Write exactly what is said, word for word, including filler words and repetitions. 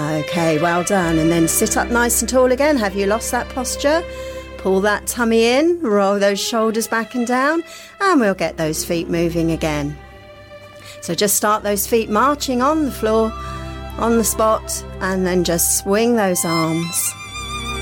Okay, well done. And then sit up nice and tall again. Have you lost that posture? Pull that tummy in, roll those shoulders back and down, and we'll get those feet moving again. So just start those feet marching on the floor, on the spot, and then just swing those arms.